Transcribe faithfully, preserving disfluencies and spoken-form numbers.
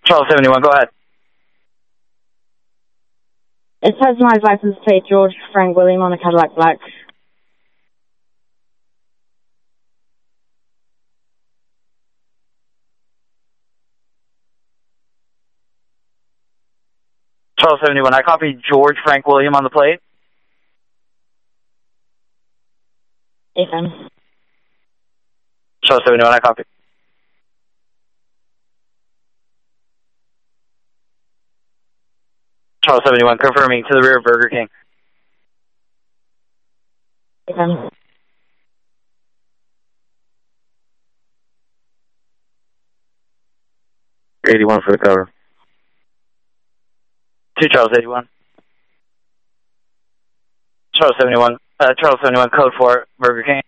Charles seventy-one, go ahead. It's personalized license plate George Frank William on a Cadillac Black. Charles seventy-one, I copy George Frank William on the plate. Ethan. Charles seventy-one, I copy. Charles seventy-one, confirming to the rear of Burger King. Ethan. eighty-one for the cover. Two Charles eighty-one. Charles seventy-one, uh, Charles seventy-one, code for Burger King.